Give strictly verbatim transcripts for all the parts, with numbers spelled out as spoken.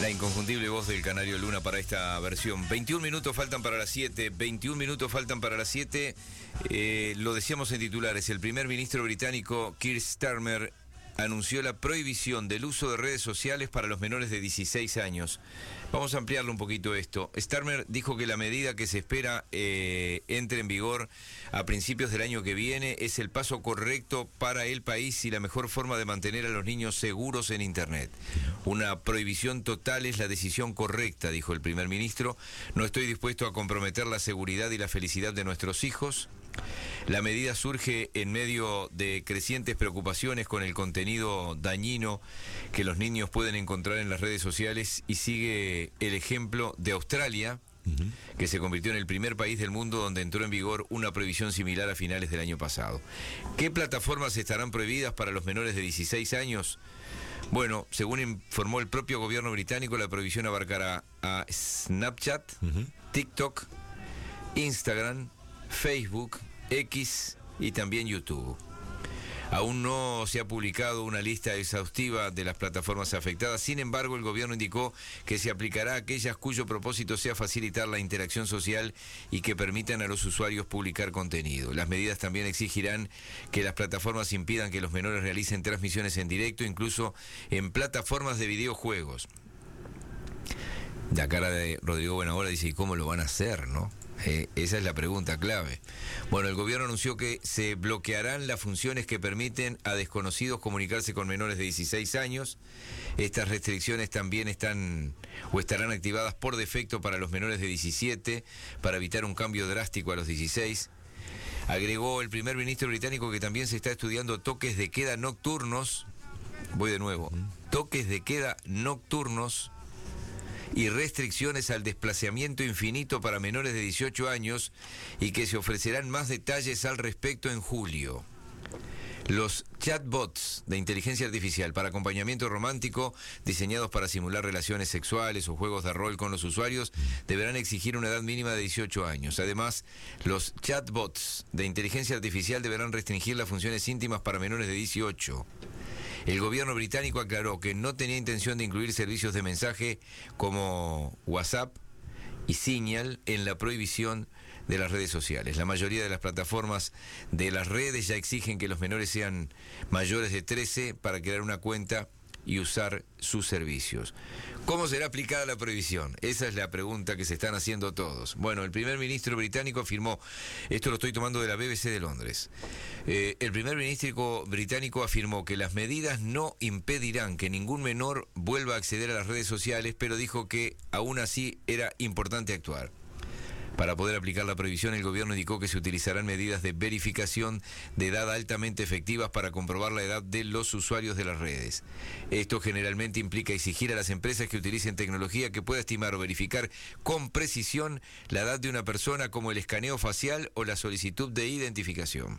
La inconfundible voz del Canario Luna para esta versión. veintiún minutos faltan para las siete. veintiún minutos faltan para las siete. Eh, lo decíamos en titulares. El primer ministro británico, Keir Starmer, anunció la prohibición del uso de redes sociales para los menores de dieciséis años. Vamos a ampliarlo un poquito esto. Starmer dijo que la medida que se espera eh, entre en vigor a principios del año que viene es el paso correcto para el país y la mejor forma de mantener a los niños seguros en Internet. Una prohibición total es la decisión correcta, dijo el primer ministro. No estoy dispuesto a comprometer la seguridad y la felicidad de nuestros hijos. La medida surge en medio de crecientes preocupaciones con el contenido dañino que los niños pueden encontrar en las redes sociales y sigue el ejemplo de Australia, uh-huh. que se convirtió en el primer país del mundo donde entró en vigor una prohibición similar a finales del año pasado. ¿Qué plataformas estarán prohibidas para los menores de dieciséis años? Bueno, según informó el propio gobierno británico, la prohibición abarcará a Snapchat, uh-huh. TikTok, Instagram, Facebook, X y también YouTube. Aún no se ha publicado una lista exhaustiva de las plataformas afectadas. Sin embargo, el gobierno indicó que se aplicará a aquellas cuyo propósito sea facilitar la interacción social y que permitan a los usuarios publicar contenido. Las medidas también exigirán que las plataformas impidan que los menores realicen transmisiones en directo, incluso en plataformas de videojuegos. La cara de Rodrigo Buenahora dice, ¿y cómo lo van a hacer, no? Eh, esa es la pregunta clave. Bueno, el gobierno anunció que se bloquearán las funciones que permiten a desconocidos comunicarse con menores de dieciséis años. Estas restricciones también están o estarán activadas por defecto para los menores de diecisiete, para evitar un cambio drástico a los dieciséis. Agregó el primer ministro británico que también se está estudiando toques de queda nocturnos. Voy de nuevo. Toques de queda nocturnos y restricciones al desplazamiento infinito para menores de dieciocho años y que se ofrecerán más detalles al respecto en julio. Los chatbots de inteligencia artificial para acompañamiento romántico, diseñados para simular relaciones sexuales o juegos de rol con los usuarios, deberán exigir una edad mínima de dieciocho años. Además, los chatbots de inteligencia artificial deberán restringir las funciones íntimas para menores de dieciocho. El gobierno británico aclaró que no tenía intención de incluir servicios de mensaje como WhatsApp y Signal en la prohibición de las redes sociales. La mayoría de las plataformas de las redes ya exigen que los menores sean mayores de trece para crear una cuenta y usar sus servicios. ¿Cómo será aplicada la prohibición? Esa es la pregunta que se están haciendo todos. Bueno, el primer ministro británico afirmó, esto lo estoy tomando de la B B C de Londres, eh, el primer ministro británico afirmó que las medidas no impedirán que ningún menor vuelva a acceder a las redes sociales, pero dijo que aún así era importante actuar. Para poder aplicar la prohibición, el gobierno indicó que se utilizarán medidas de verificación de edad altamente efectivas para comprobar la edad de los usuarios de las redes. Esto generalmente implica exigir a las empresas que utilicen tecnología que pueda estimar o verificar con precisión la edad de una persona, como el escaneo facial o la solicitud de identificación.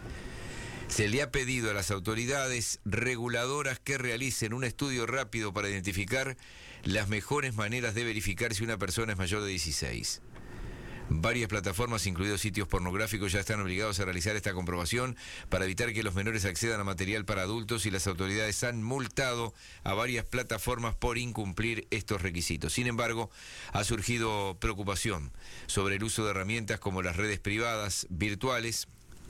Se le ha pedido a las autoridades reguladoras que realicen un estudio rápido para identificar las mejores maneras de verificar si una persona es mayor de dieciséis. Varias plataformas, incluidos sitios pornográficos, ya están obligados a realizar esta comprobación para evitar que los menores accedan a material para adultos, y las autoridades han multado a varias plataformas por incumplir estos requisitos. Sin embargo, ha surgido preocupación sobre el uso de herramientas como las redes privadas virtuales.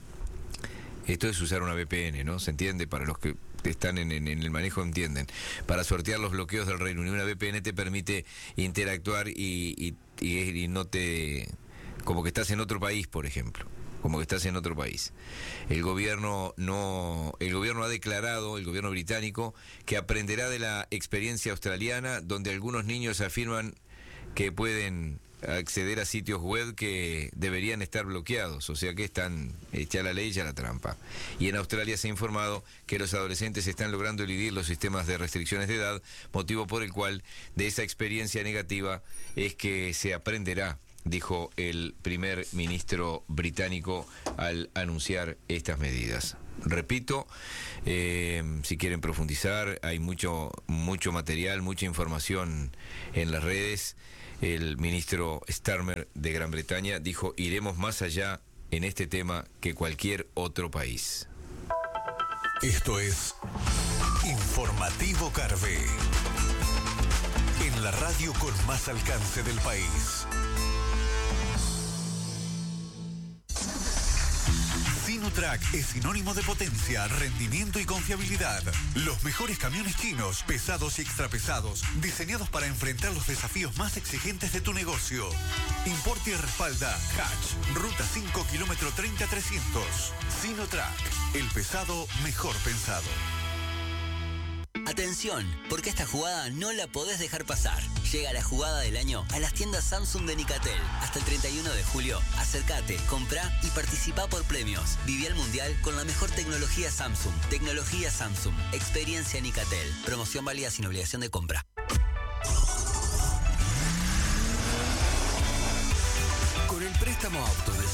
Esto es usar una V P N, ¿no? ¿Se entiende? Para los que están en, en, en el manejo entienden. Para sortear los bloqueos del Reino Unido, una V P N te permite interactuar y, y, y, y no te... como que estás en otro país, por ejemplo. Como que estás en otro país. El gobierno no, el gobierno ha declarado, el gobierno británico, que aprenderá de la experiencia australiana, donde algunos niños afirman que pueden acceder a sitios web que deberían estar bloqueados, o sea que están hecha la ley y ya la trampa. Y en Australia se ha informado que los adolescentes están logrando eludir los sistemas de restricciones de edad, motivo por el cual de esa experiencia negativa es que se aprenderá, dijo el primer ministro británico al anunciar estas medidas. Repito, eh, si quieren profundizar, hay mucho, mucho material, mucha información en las redes. El ministro Starmer de Gran Bretaña dijo, iremos más allá en este tema que cualquier otro país. Esto es Informativo Carve. En en la radio con más alcance del país. Sinotrack es sinónimo de potencia, rendimiento y confiabilidad. Los mejores camiones chinos, pesados y extrapesados, diseñados para enfrentar los desafíos más exigentes de tu negocio. Importa y respalda Hatch, Ruta cinco, kilómetro treinta trescientos. Sinotrack, el pesado mejor pensado. Atención, porque esta jugada no la podés dejar pasar. Llega la jugada del año a las tiendas Samsung de Nicatel. Hasta el treinta y uno de julio, acércate, comprá y participá por premios. Viví el Mundial con la mejor tecnología Samsung. Tecnología Samsung. Experiencia Nicatel. Promoción válida sin obligación de compra. Con el préstamo auto de